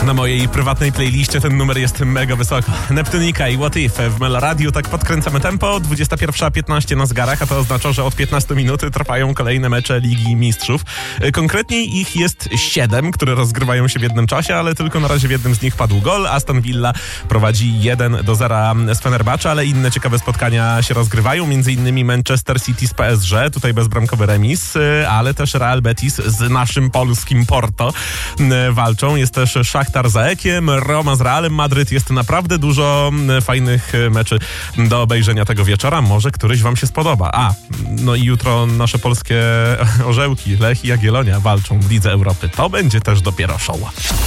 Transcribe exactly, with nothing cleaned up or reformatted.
Na mojej prywatnej playliście ten numer jest mega wysoko. Neptunika i What If w Melo Radio. Tak podkręcamy tempo. dwudziesta pierwsza piętnaście na zegarach, a to oznacza, że od piętnastu minut trwają kolejne mecze Ligi Mistrzów. Konkretniej ich jest siedem, które rozgrywają się w jednym czasie, ale tylko na razie w jednym z nich padł gol. Aston Villa prowadzi jeden do zera z Fenerbahce, ale inne ciekawe spotkania się rozgrywają. Między innymi Manchester City z P S G, tutaj bezbramkowy remis, ale też Real Betis z naszym polskim Porto walczą. Jest też Szachtar z A E K-iem, Roma z Realem Madryt. Jest naprawdę dużo fajnych meczy do obejrzenia tego wieczora. Może któryś wam się spodoba. A, no i jutro nasze polskie orzełki, Lech i Jagiellonia walczą w Lidze Europy. To będzie też dopiero show.